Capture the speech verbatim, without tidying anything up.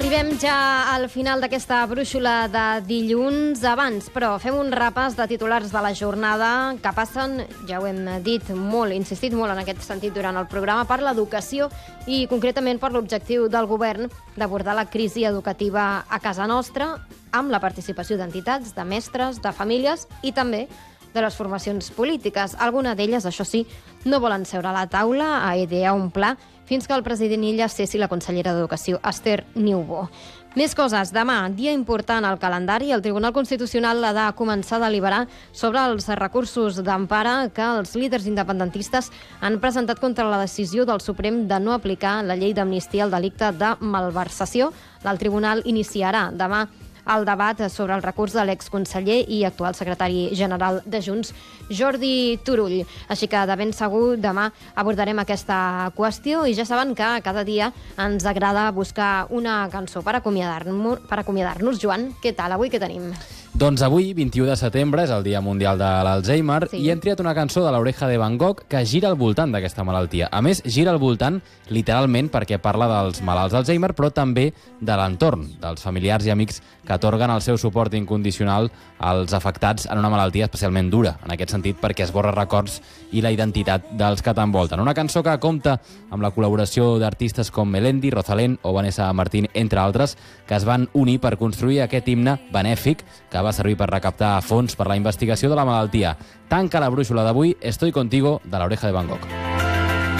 Arribem ja al final d'aquesta brúixola de dilluns. Abans, però, fem un repàs de titulars de la jornada que passen, ja ho hem dit molt, insistit molt en aquest sentit durant el programa, per l'educació i concretament per l'objectiu del govern d'abordar la crisi educativa a casa nostra amb la participació d'entitats, de mestres, de famílies i també de les formacions polítiques. Alguna d'elles, això sí, no volen seure a la taula a idear un pla fins que el president Illa cessi la consellera d'Educació, Esther Niubó. Més coses. Demà, dia important al calendari, el Tribunal Constitucional ha de començar a deliberar sobre els recursos d'empara que els líders independentistes han presentat contra la decisió del Suprem de no aplicar la llei d'amnistia al delicte de malversació. El tribunal iniciarà demà el debat sobre el recurs de l'exconseller i actual secretari general de Junts, Jordi Turull. Així que de ben segur demà abordarem aquesta qüestió i ja saben que cada dia ens agrada buscar una cançó per acomiadar-nos. Per acomiadar-nos. Joan, què tal? Avui què tenim? Doncs avui, vint-i-u de setembre, és el Dia Mundial de l'Alzheimer, sí. I hem triat una cançó de l'Oreja de Van Gogh que gira al voltant d'aquesta malaltia. A més, gira al voltant literalment perquè parla dels malalts d'Alzheimer, però també de l'entorn, dels familiars i amics que atorguen el seu suport incondicional als afectats en una malaltia especialment dura, en aquest sentit perquè esborra records i la identitat dels que t'envolten. Una cançó que compta amb la col·laboració d'artistes com Melendi, Rosalén o Vanessa Martín, entre altres, que es van unir per construir aquest himne benèfic que va servir per recaptar fons per la investigació de la malaltia. Tanca la brúixola d'avui Estoy contigo, de l'Oreja de Van Gogh.